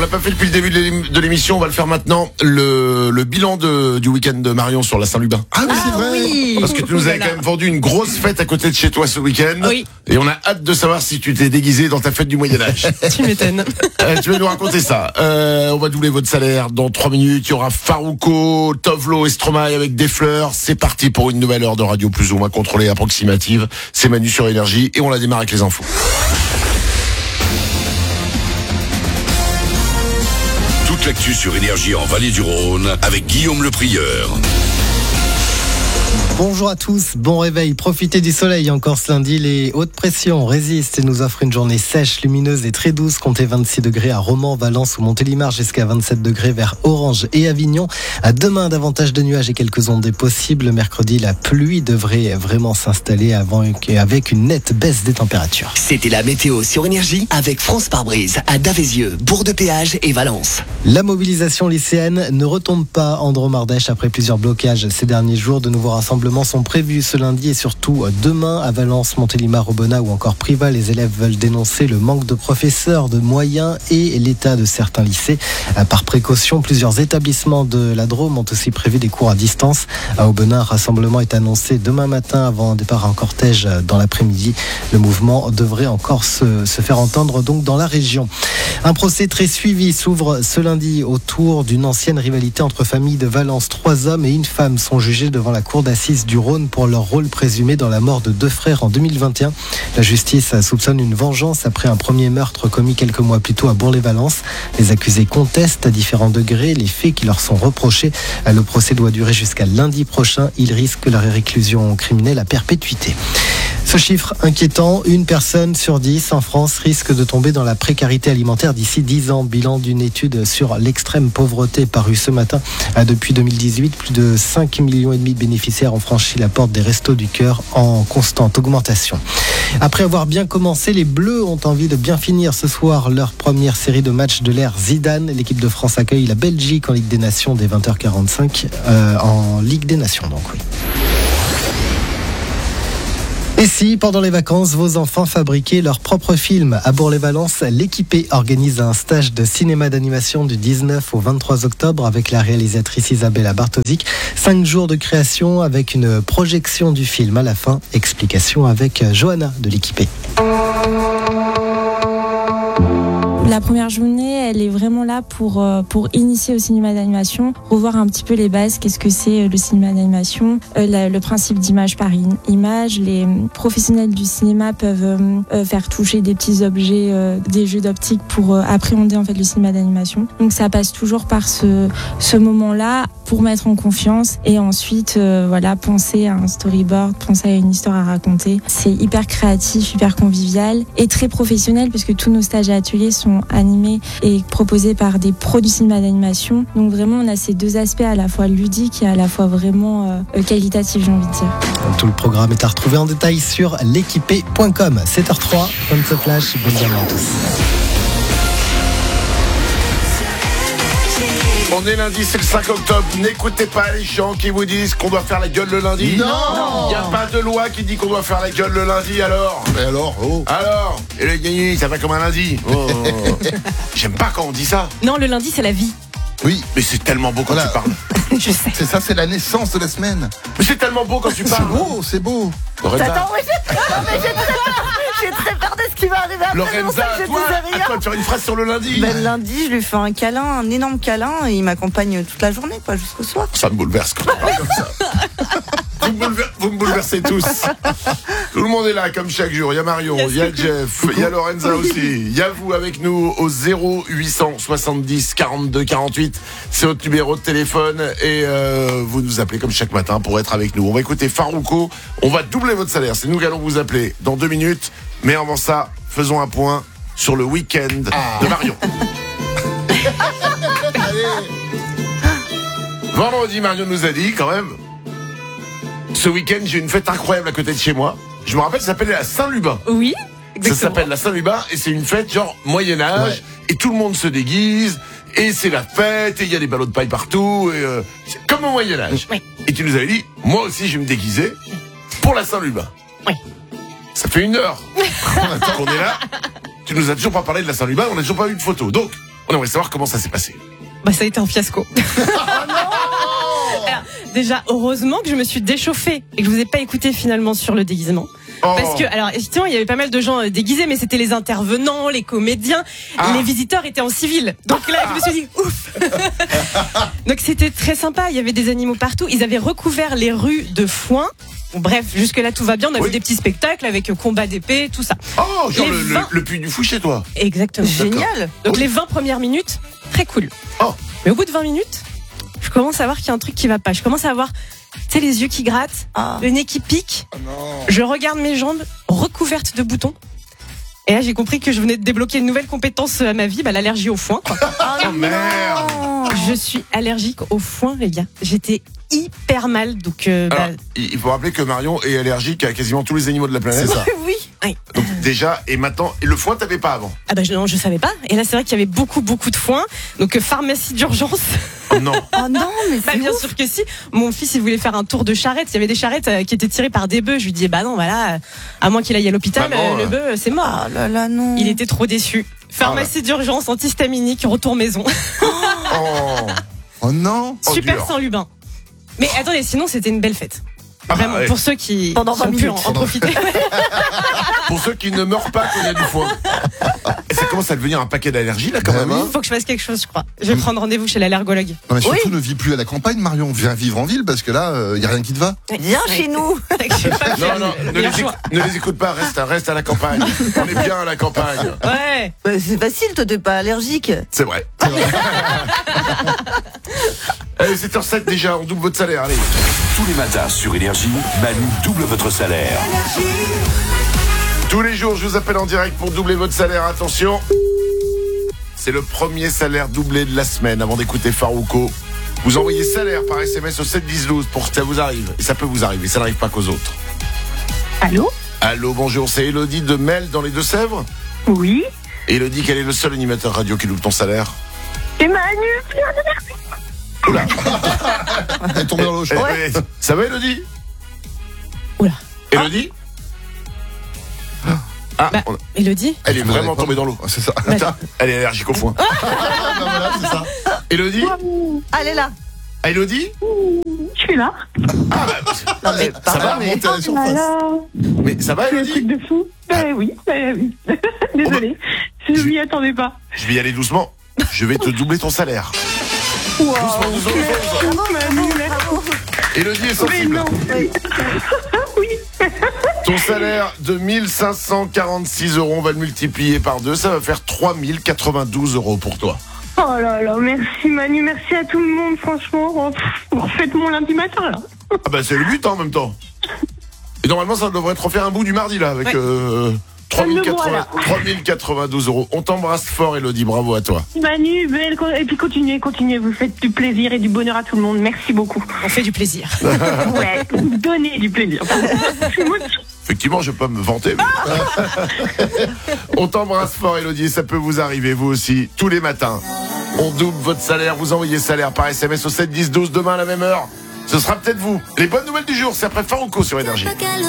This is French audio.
l'a pas fait depuis le début de l'émission, on va le faire maintenant. Le bilan du week-end de Marion sur la Saint-Lubin. Ah oui, c'est vrai. Oui. Parce que tu nous avais quand même vendu une grosse fête à côté de chez toi ce week-end. Oui. Et on a hâte de savoir si tu t'es déguisé dans ta fête du Moyen-Âge. Tu m'étonnes. Tu vas nous raconter ça. On va doubler votre salaire dans 3 minutes. Il y aura Farouko, Tovlo et Stromae avec des fleurs. C'est parti pour une nouvelle heure de radio plus ou moins contrôlée et approximative. C'est Manu sur Énergie et on la démarre avec les infos. Toute l'actu sur Énergie en Vallée du Rhône avec Guillaume le Prieur. Bonjour à tous, bon réveil, profitez du soleil encore ce lundi, les hautes pressions résistent et nous offrent une journée sèche, lumineuse et très douce, comptez 26 degrés à Romans, Valence ou Montélimar, jusqu'à 27 degrés vers Orange et Avignon. À demain, davantage de nuages et quelques ondées possibles. Mercredi, la pluie devrait vraiment s'installer avec une nette baisse des températures. C'était la météo sur Énergie avec France Pare-Brise à Davézieux, Bourg-de-Péage et Valence. La mobilisation lycéenne ne retombe pas en Dromardèche après plusieurs blocages ces derniers jours. De nouveaux rassemblements sont prévus ce lundi et surtout demain à Valence, Montélimar, Aubenas ou encore Privas. Les élèves veulent dénoncer le manque de professeurs, de moyens et l'état de certains lycées. Par précaution, plusieurs établissements de la Drôme ont aussi prévu des cours à distance. À Aubenas, un rassemblement est annoncé demain matin avant un départ en cortège dans l'après-midi. Le mouvement devrait encore se faire entendre donc dans la région. Un procès très suivi s'ouvre ce lundi autour d'une ancienne rivalité entre familles de Valence. 3 hommes et une femme sont jugés devant la cour d'assises du Rhône pour leur rôle présumé dans la mort de 2 frères en 2021. La justice soupçonne une vengeance après un premier meurtre commis quelques mois plus tôt à Bourg-les-Valences. Les accusés contestent à différents degrés les faits qui leur sont reprochés. Le procès doit durer jusqu'à lundi prochain. Ils risquent leur réclusion criminelle à perpétuité. Ce chiffre inquiétant, 1 personne sur 10 en France risque de tomber dans la précarité alimentaire d'ici 10 ans. Bilan d'une étude sur l'extrême pauvreté parue ce matin. Depuis 2018, plus de 5,5 millions de bénéficiaires ont franchi la porte des Restos du Cœur en constante augmentation. Après avoir bien commencé, les Bleus ont envie de bien finir ce soir leur première série de matchs de l'ère Zidane. L'équipe de France accueille la Belgique en Ligue des Nations dès 20h45 en Ligue des Nations donc oui. Et si, pendant les vacances, vos enfants fabriquaient leur propre film à Bourg-les-Valences, l'Équipé organise un stage de cinéma d'animation du 19 au 23 octobre avec la réalisatrice Isabella Bartosic. 5 jours de création avec une projection du film à la fin. Explication avec Johanna de l'Équipé. La première journée, elle est vraiment là pour initier au cinéma d'animation, revoir un petit peu les bases, qu'est-ce que c'est le cinéma d'animation, le principe d'image par image. Les professionnels du cinéma peuvent faire toucher des petits objets, des jeux d'optique pour appréhender en fait le cinéma d'animation. Donc ça passe toujours par ce moment-là pour mettre en confiance et ensuite penser à un storyboard, penser à une histoire à raconter. C'est hyper créatif, hyper convivial et très professionnel parce que tous nos stages et ateliers sont animés et proposés par des pros du cinéma d'animation. Donc vraiment, on a ces 2 aspects à la fois ludiques et à la fois vraiment qualitatifs, j'ai envie de dire. Tout le programme est à retrouver en détail sur l'équipé.com. 7h03, comme ce flash, bonne journée à tous. On est lundi, c'est le 5 octobre. N'écoutez pas les gens qui vous disent qu'on doit faire la gueule le lundi. Non. Il n'y a pas de loi qui dit qu'on doit faire la gueule le lundi, alors. Mais alors, Alors, et le gagné, ça va comme un lundi. J'aime pas quand on dit ça. Non, le lundi, c'est la vie. Oui, Mais c'est tellement beau quand Voilà. tu parles. Je sais. c'est ça, c'est la naissance de la semaine. Mais c'est tellement beau quand tu C'est parles. beau, c'est beau. Lorenza, J'ai très peur de ce qui va arriver après. Lorenza, à toi de faire une phrase sur le lundi. Ben, lundi, je lui fais un câlin, un énorme câlin, et il m'accompagne toute la journée, quoi, jusqu'au soir. Ça me bouleverse quand on parle comme ça. Vous me bouleversez tous. Tout le monde est là comme chaque jour. Il y a Marion, il y a Jeff, il y a Lorenza aussi. Il y a vous avec nous au 0870 42 48. C'est votre numéro de téléphone et vous nous appelez comme chaque matin pour être avec nous. On va écouter Farouko. On va doubler votre salaire. C'est nous qui allons vous appeler dans 2 minutes. Mais avant ça, faisons un point sur le week-end de Marion. Vendredi, Marion nous a dit quand même. Ce week-end, j'ai une fête incroyable à côté de chez moi. Je me rappelle, ça s'appelle la Saint-Lubin. Oui, Ça s'appelle la Saint-Lubin et c'est une fête genre Moyen-Âge. Ouais. Et tout le monde se déguise. Et c'est la fête. Et il y a des ballots de paille partout. Et c'est comme au Moyen-Âge. Oui. Et tu nous avais dit, moi aussi, je vais me déguiser pour la Saint-Lubin. Oui. Ça fait 1 heure qu'on est là. Tu nous as toujours pas parlé de la Saint-Lubin. On n'a toujours pas eu de photo. Donc, On aimerait savoir comment ça s'est passé. Bah, ça a été un fiasco. Alors, déjà, heureusement que je me suis déchauffée et que je vous ai pas écouté finalement sur le déguisement. Oh. Parce que, alors, effectivement, il y avait pas mal de gens déguisés, mais c'était les intervenants, les comédiens, les visiteurs étaient en civil. Donc là, je me suis dit, ouf. Donc c'était très sympa, il y avait des animaux partout. Ils avaient recouvert les rues de foin. Bon, bref, jusque-là, tout va bien. On a vu des petits spectacles avec combat d'épée, tout ça. Oh, genre Les le 20 Puy du Fou chez toi. Exactement. Génial. Donc les 20 premières minutes, très cool. Oh. Mais au bout de 20 minutes, je commence à voir qu'il y a un truc qui va pas. Je commence à avoir, tu sais, les yeux qui grattent, le nez qui pique. Je regarde mes jambes recouvertes de boutons. Et là, j'ai compris que je venais de débloquer une nouvelle compétence à ma vie, l'allergie au foin. Quoi. Oh merde. Je suis allergique au foin, les gars. J'étais hyper mal, donc... Alors, il faut rappeler que Marion est allergique à quasiment tous les animaux de la planète. C'est ça. Oui. Donc déjà, et maintenant, et le foin, t'avais pas avant. Ah bah non, je savais pas. Et là, c'est vrai qu'il y avait beaucoup de foin. Donc pharmacie d'urgence. Oh non. Oh non, mais Bah, c'est bien ouf. sûr que si. Mon fils, il voulait faire un tour de charrette. Il y avait des charrettes qui étaient tirées par des bœufs. Je lui dis, bah non, voilà, à moins qu'il aille à l'hôpital, Maman, le bœuf, c'est mort. Oh là là, non. Il était trop déçu. Pharmacie d'urgence, antihistaminique, retour maison. Oh. Oh non. Oh, Super dur. sans Lubin. Mais attendez, sinon, c'était une belle fête. Vraiment, ouais. pour ceux qui Pendant 20 ont pu en minutes. profiter. Pour ceux qui ne meurent pas quand il y a du foin. Et ça commence à devenir un paquet d'allergies là quand même. Vraiment. Hein. Faut que je fasse quelque chose, je crois. Je vais prendre rendez-vous chez l'allergologue. Non, mais surtout, Oui. ne vis plus à la campagne, Marion. Viens vivre en ville parce que là, il y a rien qui te va. Viens chez nous. Non, ne les écoute pas, reste à la campagne. On est bien à la campagne. Ouais. Bah, c'est facile, toi t'es pas allergique. C'est vrai. Allez, 7h07 déjà, on double votre salaire, allez. Tous les matins sur Énergie, Manu double votre salaire. Tous les jours, je vous appelle en direct pour doubler votre salaire. Attention, c'est le premier salaire doublé de la semaine. Avant d'écouter Farouko, vous envoyez salaire par SMS au 7-10-12 pour que ça vous arrive. Et ça peut vous arriver, ça n'arrive pas qu'aux autres. Allô? Allô, bonjour, c'est Elodie de Mel dans les Deux-Sèvres. Oui. Elodie, quel est le seul animateur radio qui double ton salaire? C'est Manu. Oula. Elle est tombée dans l'eau, je crois. Ça va, Elodie? Oula. Elodie? Ah, Bah, Elodie? elle est vraiment tombée dans l'eau. C'est ça. Attends, elle est allergique au foin. Ah, bah voilà, c'est ça. Elodie? Allez là. Ah, Elodie? Je suis là. Ah, bah, Non mais ça pardon, va, mais Monter à la surface. Alors, mais ça va, c'est un Elodie? truc de fou. Oui. Désolée. Je m'y attendais pas. Je vais y aller doucement. Je vais te doubler ton salaire. Wow. Doucement. Manu, merci. Elodie est Mais sensible. non. Oui. Ton salaire de 1546 €, on va le multiplier par 2, ça va faire 3092 € pour toi. Oh là là, merci Manu, merci à tout le monde, franchement. Oh, vous refaites mon lundi matin là. Ah bah c'est le but en même temps. Et normalement ça devrait te refaire un bout du mardi là avec 3092 €. On t'embrasse fort Elodie, bravo à toi. Manu, belle, et puis continuez, vous faites du plaisir et du bonheur à tout le monde. Merci beaucoup. On fait du plaisir. Ouais, donnez du plaisir. Effectivement, je peux pas me vanter. Mais... On t'embrasse fort Elodie, ça peut vous arriver vous aussi tous les matins. On double votre salaire, vous envoyez salaire par SMS au 7-10-12 demain à la même heure. Ce sera peut-être vous. Les bonnes nouvelles du jour, c'est après Farouko sur Énergie.